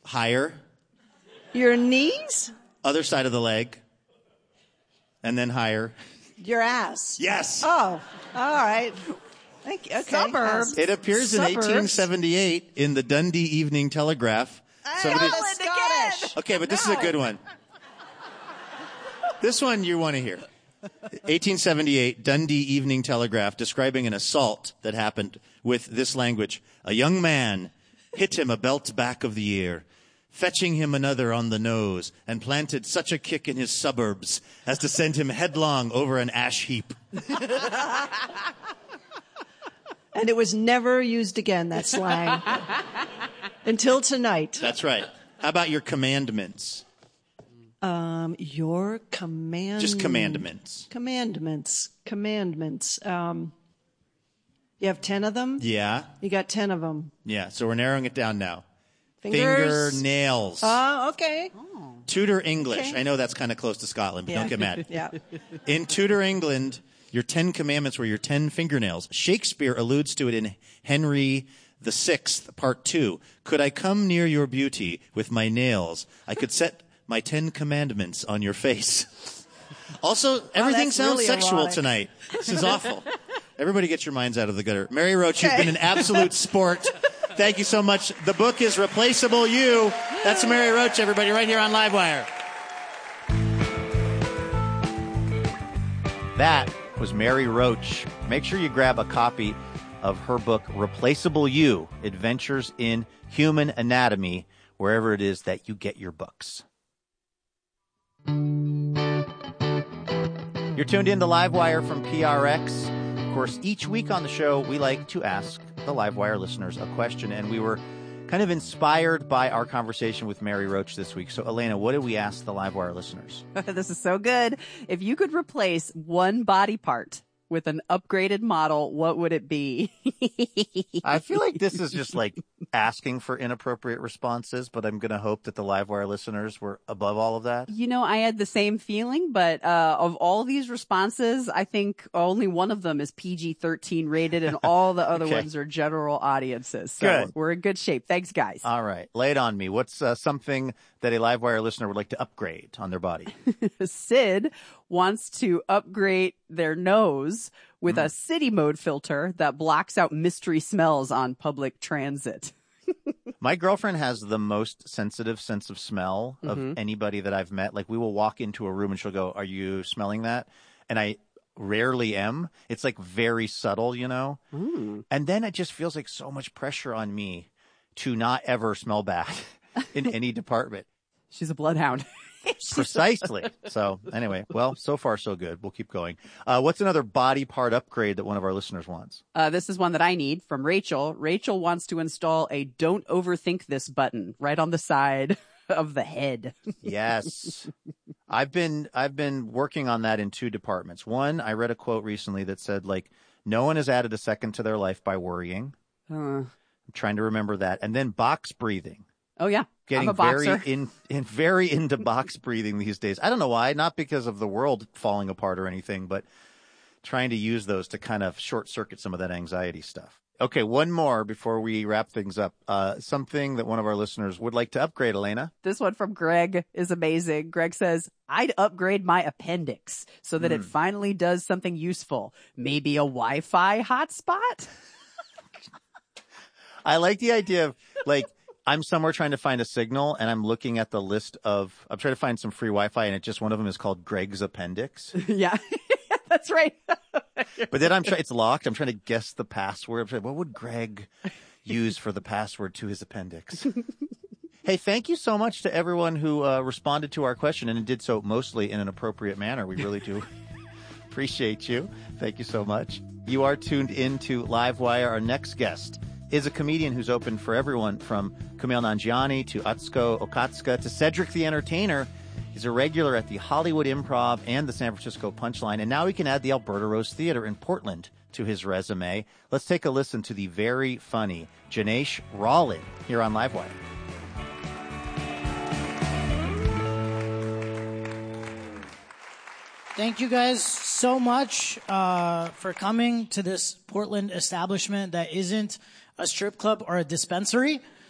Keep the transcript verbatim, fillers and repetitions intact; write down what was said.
Higher. Your knees? Other side of the leg. And then higher. Your ass. Yes. Oh, all right. Thank you. Okay. Suburbs. It appears Suburbs. in eighteen seventy-eight in the Dundee Evening Telegraph. Somebody... Scotland again. Okay, but this No. is a good one. This one you want to hear. eighteen seventy-eight, Dundee Evening Telegraph, describing an assault that happened with this language. A young man hit him a belt back of the ear, fetching him another on the nose, and planted such a kick in his suburbs as to send him headlong over an ash heap. And it was never used again, that slang. Until tonight. That's right. How about your commandments? Um, your command... Just commandments. Commandments. Commandments. Um, you have ten of them? Yeah. You got ten of them. Yeah, so we're narrowing it down now. Fingers? Fingernails. Oh, okay. Tudor English. Okay. I know that's kind of close to Scotland, but Yeah. don't get mad. Yeah. In Tudor England, your Ten Commandments were your ten fingernails. Shakespeare alludes to it in Henry the Sixth, Part Two. Could I come near your beauty with my nails? I could set my Ten Commandments on your face. Also, everything that's sounds really sexual erotic. tonight. This is awful. Everybody get your minds out of the gutter. Mary Roach, you've been an absolute sport. Thank you so much. The book is Replaceable You. That's Mary Roach, everybody, right here on Livewire. That was Mary Roach. Make sure you grab a copy of her book, Replaceable You, Adventures in Human Anatomy, wherever it is that you get your books. You're tuned in to Livewire from P R X. Of course, each week on the show, we like to ask the Livewire listeners a question, and we were kind of inspired by our conversation with Mary Roach this week. So, Elena, what did we ask the Livewire listeners? This is so good. If you could replace one body part with an upgraded model, what would it be? I feel like this is just like asking for inappropriate responses, but I'm going to hope that the Livewire listeners were above all of that. You know, I had the same feeling, but uh, of all these responses, I think only one of them is P G thirteen rated and all the other Okay. ones are general audiences. So Good. we're in good shape. Thanks, guys. All right. Lay it on me. What's uh, something that a Livewire listener would like to upgrade on their body? Sid wants to upgrade their nose with Mm. a city mode filter that blocks out mystery smells on public transit. My girlfriend has the most sensitive sense of smell of Mhm. anybody that I've met. Like, we will walk into a room and she'll go, "Are you smelling that?" And I rarely am. It's like very subtle, you know? Mm. And then it just feels like so much pressure on me to not ever smell bad in any department. She's a bloodhound. Precisely. So anyway, well, so far so good. We'll keep going. Uh, what's another body part upgrade that one of our listeners wants? Uh, this is one that I need from Rachel. Rachel wants to install a "Don't Overthink This" button right on the side of the head. Yes. I've been I've been working on that in two departments. One, I read a quote recently that said, like, no one has added a second to their life by worrying. Uh, I'm trying to remember that. And then box breathing. oh, yeah. Getting I'm a boxer. very in, in very into box breathing these days. I don't know why, not because of the world falling apart or anything, but trying to use those to kind of short circuit some of that anxiety stuff. Okay, one more before we wrap things up. Uh, something that one of our listeners would like to upgrade, Elena. This one from Greg is amazing. Greg says, I'd upgrade my appendix so that it Hmm. finally does something useful. Maybe a Wi-Fi hotspot? I like the idea of, like, I'm somewhere trying to find a signal, and I'm looking at the list of, I'm trying to find some free Wi-Fi, and it just, one of them is called Greg's Appendix. Yeah, that's right. But then I'm trying, it's locked. I'm trying to guess the password. I'm trying, what would Greg use for the password to his appendix? Hey, thank you so much to everyone who uh, responded to our question, and did so mostly in an appropriate manner. We really do appreciate you. Thank you so much. You are tuned into Livewire. Our next guest is a comedian who's open for everyone from Kumail Nanjiani to Atsuko Okatsuka to Cedric the Entertainer. He's a regular at the Hollywood Improv and the San Francisco Punchline, and now he can add the Alberta Rose Theater in Portland to his resume. Let's take a listen to the very funny Janesh Rawlin here on Livewire. Thank you guys so much uh, for coming to this Portland establishment that isn't a strip club or a dispensary.